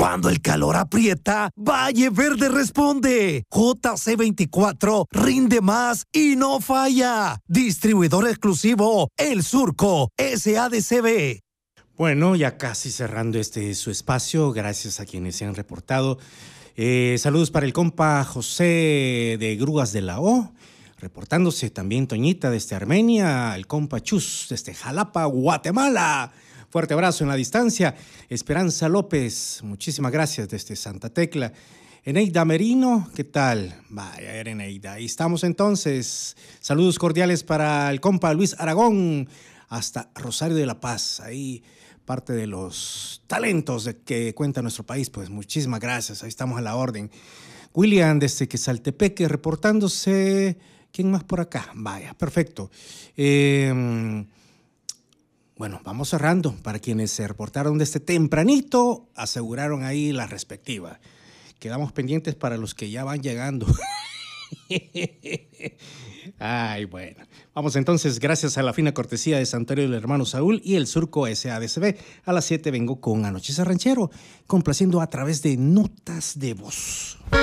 Cuando el calor aprieta, Valle Verde responde. JC24 rinde más y no falla. Distribuidor exclusivo El Surco, SADCB. Bueno, ya casi cerrando su espacio, gracias a quienes se han reportado. Saludos para el compa José de Grúas de la O, reportándose también Toñita desde Armenia, el compa Chus desde Jalapa, Guatemala. Fuerte abrazo en la distancia. Esperanza López, muchísimas gracias desde Santa Tecla. Eneida Merino, ¿qué tal? Vaya, Eneida, ahí estamos entonces. Saludos cordiales para el compa Luis Aragón, hasta Rosario de la Paz, ahí parte de los talentos que cuenta nuestro país, pues muchísimas gracias, ahí estamos a la orden. William desde Quesaltepeque reportándose. ¿Quién más por acá? Vaya, perfecto. Bueno, vamos cerrando. Para quienes se reportaron desde tempranito, aseguraron ahí la respectiva. Quedamos pendientes para los que ya van llegando. Ay, bueno. Vamos entonces, gracias a la fina cortesía de Santuario del Hermano Saúl y el Surco SADCB. A las 7 vengo con Anochece Ranchero, complaciendo a través de notas de voz.